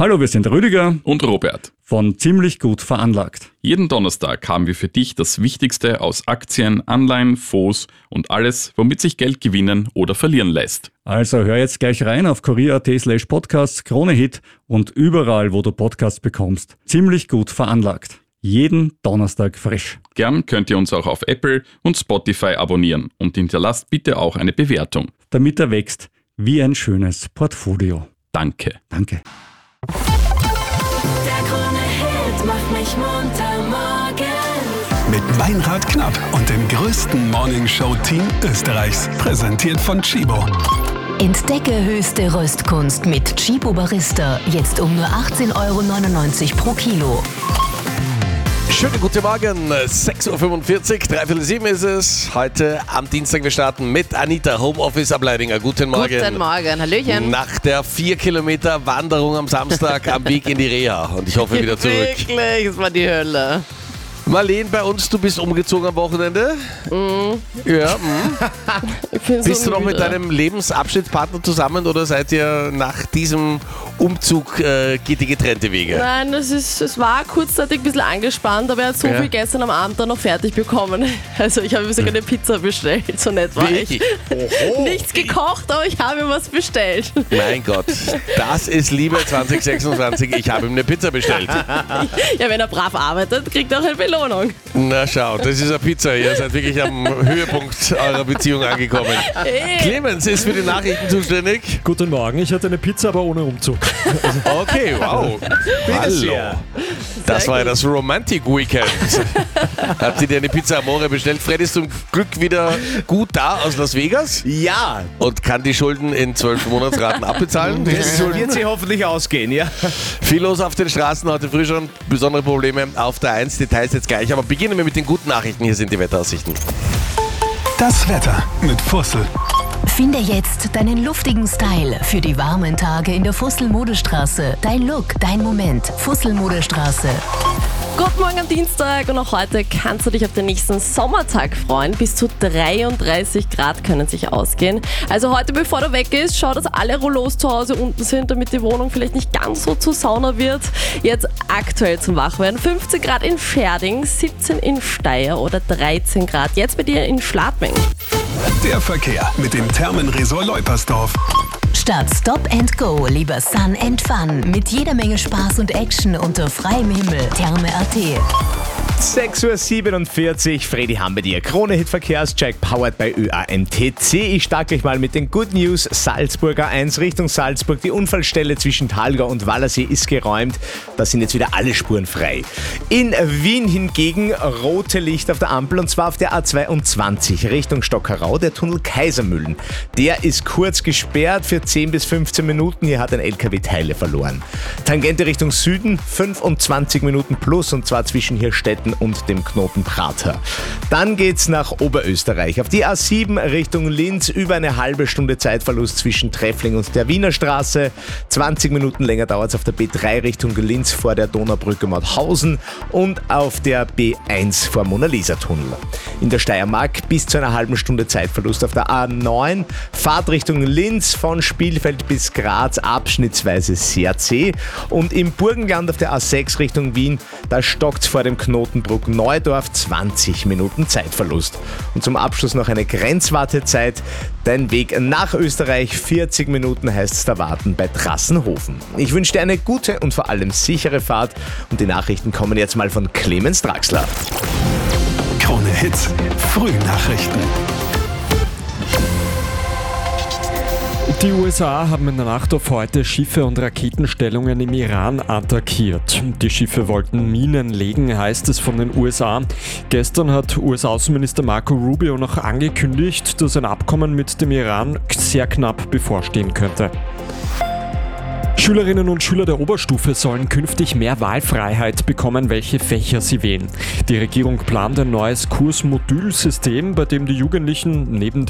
Hallo, wir sind Rüdiger und Robert von Ziemlich gut veranlagt. Jeden Donnerstag haben wir für dich das Wichtigste aus Aktien, Anleihen, Fonds und alles, womit sich Geld gewinnen oder verlieren lässt. Also hör jetzt gleich rein auf kurier.at/podcasts, Krone-Hit und überall, wo du Podcasts bekommst. Ziemlich gut veranlagt. Jeden Donnerstag frisch. Gern könnt ihr uns auch auf Apple und Spotify abonnieren und hinterlasst bitte auch eine Bewertung. Damit er wächst wie ein schönes Portfolio. Danke. Danke. Der Krone-Hit macht mich munter morgen. Mit Meinrad Knapp und dem größten Morningshow-Team Österreichs. Präsentiert von Tchibo. Entdecke höchste Röstkunst mit Tchibo Barista. Jetzt um nur 18,99 € pro Kilo. Schönen guten Morgen, 6.45 Uhr, 6:45 ist es. Heute am Dienstag, wir starten mit Anita, Homeoffice ab Leidinger. Guten Morgen. Guten Morgen, Hallöchen. Nach der 4 Kilometer Wanderung am Samstag am Weg in die Reha und ich hoffe wieder zurück. Wirklich, es war die Hölle. Marlene, bei uns, du bist umgezogen am Wochenende. Ja. Bist du noch mit deinem Lebensabschnittspartner zusammen oder seid ihr nach diesem Umzug geht die getrennte Wege? Nein, es war kurzzeitig ein bisschen angespannt, aber er hat so viel gestern am Abend dann noch fertig bekommen. Also ich habe sogar eine Pizza bestellt, so nett war ich. Nichts gekocht, aber ich habe was bestellt. Mein Gott, das ist Liebe 2026, ich habe ihm eine Pizza bestellt. Ja, wenn er brav arbeitet, kriegt er auch eine Belohnung. Na schau, das ist eine Pizza, ihr seid wirklich am Höhepunkt eurer Beziehung angekommen. Clemens ist für die Nachrichten zuständig. Guten Morgen, ich hatte eine Pizza, aber ohne Umzug. Okay, wow. Hallo. Das war ja das Romantic Weekend. Habt ihr dir eine Pizza Amore bestellt? Fred ist zum Glück wieder gut da aus Las Vegas. Ja. Und kann die Schulden in 12 Monatsraten abbezahlen. Das wird sie hoffentlich ausgehen, ja. Viel los auf den Straßen heute früh schon. Besondere Probleme auf der 1. Details jetzt gleich. Aber beginnen wir mit den guten Nachrichten. Hier sind die Wetteraussichten. Das Wetter mit Fussel. Finde jetzt deinen luftigen Style für die warmen Tage in der Fussel-Modestraße. Dein Look, dein Moment. Fussel-Modestraße. Guten Morgen am Dienstag und auch heute kannst du dich auf den nächsten Sommertag freuen. Bis zu 33 Grad können sich ausgehen. Also heute, bevor du weggehst, schau, dass alle Rollos zu Hause unten sind, damit die Wohnung vielleicht nicht ganz so zu Sauna wird. Jetzt aktuell zum Wachwerden. 15 Grad in Scherding, 17 in Steyr oder 13 Grad jetzt bei dir in Schladming. Der Verkehr mit dem Thermenresort Leupersdorf. Statt Stop and Go, lieber Sun and Fun. Mit jeder Menge Spaß und Action unter freiem Himmel. Therme.at. 6.47 Uhr, Fredi Hamm bei dir. Krone-Hit Verkehrscheck, powered by ÖAMTC. Ich starte gleich mal mit den Good News. Salzburger 1 Richtung Salzburg. Die Unfallstelle zwischen Talgau und Wallersee ist geräumt. Da sind jetzt wieder alle Spuren frei. In Wien hingegen rote Licht auf der Ampel und zwar auf der A22 Richtung Stockerau. Der Tunnel Kaisermühlen. Der ist kurz gesperrt für 10 bis 15 Minuten. Hier hat ein LKW Teile verloren. Tangente Richtung Süden, 25 Minuten plus und zwar zwischen Hirstetten und dem Knoten Prater. Dann geht's nach Oberösterreich. Auf die A7 Richtung Linz über eine halbe Stunde Zeitverlust zwischen Treffling und der Wiener Straße. 20 Minuten länger dauert es auf der B3 Richtung Linz vor der Donaubrücke Mauthausen und auf der B1 vor Mona-Lisa-Tunnel. In der Steiermark bis zu einer halben Stunde Zeitverlust auf der A9. Fahrt Richtung Linz von Spielfeld bis Graz abschnittsweise sehr zäh. Und im Burgenland auf der A6 Richtung Wien, da stockt's vor dem Knotenbruck Neudorf, 20 Minuten Zeitverlust. Und zum Abschluss noch eine Grenzwartezeit. Dein Weg nach Österreich, 40 Minuten heißt es da warten bei Trassenhofen. Ich wünsche dir eine gute und vor allem sichere Fahrt und die Nachrichten kommen jetzt mal von Clemens Draxler. Krone-Hits, Frühnachrichten. Die USA haben in der Nacht auf heute Schiffe und Raketenstellungen im Iran attackiert. Die Schiffe wollten Minen legen, heißt es von den USA. Gestern hat US-Außenminister Marco Rubio noch angekündigt, dass ein Abkommen mit dem Iran sehr knapp bevorstehen könnte. Schülerinnen und Schüler der Oberstufe sollen künftig mehr Wahlfreiheit bekommen, welche Fächer sie wählen. Die Regierung plant ein neues Kursmodulsystem, bei dem die Jugendlichen neben